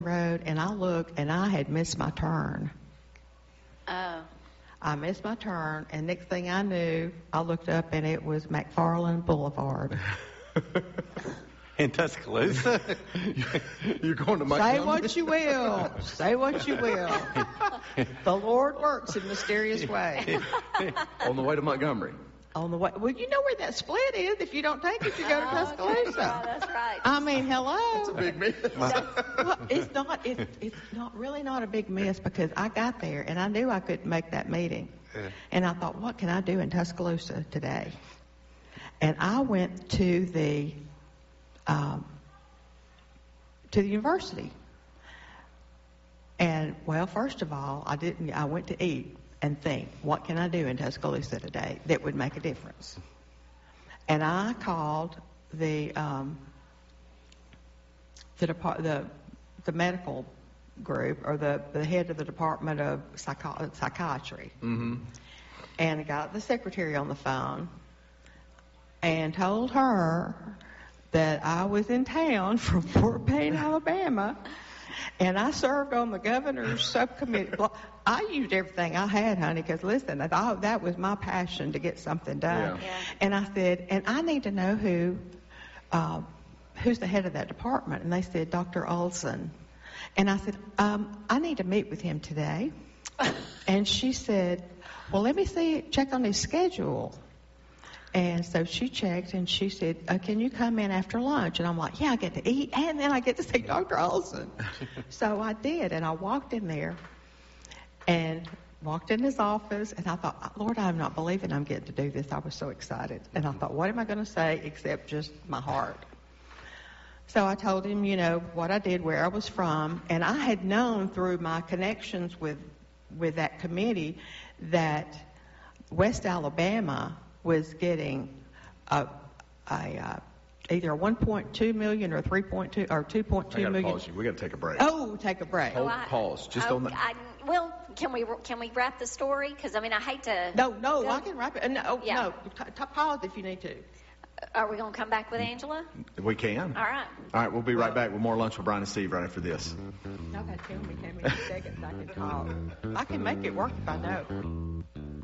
road, and I looked, and I had missed my turn. Oh. I missed my turn, and next thing I knew, I looked up, and it was McFarland Boulevard. In Tuscaloosa? You're going to Say Montgomery? what you will. Say what you will. The Lord works in mysterious ways. On the way to Montgomery. On the way, well, you know where that split is. If you don't take it, you go to Tuscaloosa. That's right. I mean, hello. It's a big miss. Well, it's not. It's not really not a big miss because I got there and I knew I couldn't make that meeting, and I thought, what can I do in Tuscaloosa today? And I went to the university. And well, first of all, I went to eat and think, what can I do in Tuscaloosa today that would make a difference? And I called the medical group, or the head of the Department of Psychiatry, and I got the secretary on the phone and told her that I was in town from Fort Payne, Alabama, and I served on the governor's subcommittee. I used everything I had, honey, because listen, that was my passion to get something done. Yeah. And I said, and I need to know who's the head of that department. And they said, Dr. Olson. And I said, I need to meet with him today. And she said, well, let me check on his schedule. And so she checked, and she said, can you come in after lunch? And I'm like, yeah, I get to eat, and then I get to see Dr. Olson. So I did, and I walked in there and walked in his office, and I thought, Lord, I'm not believing I'm getting to do this. I was so excited. And I thought, what am I going to say except just my heart? So I told him, what I did, where I was from, and I had known through my connections with that committee that West Alabama was getting either a 1.2 million or 3.2 or 2.2 I million. Pause you. We got to take a break. Oh, take a break. Pause. Just on that. Well, can we wrap the story? Because I hate to. No, I can wrap it. No. Pause if you need to. Are we going to come back with Angela? We can. All right. All right, we'll be right back with more Lunch with Brian and Steve right after this. Y'all got to tell me how many seconds I can talk. I can make it work if I know.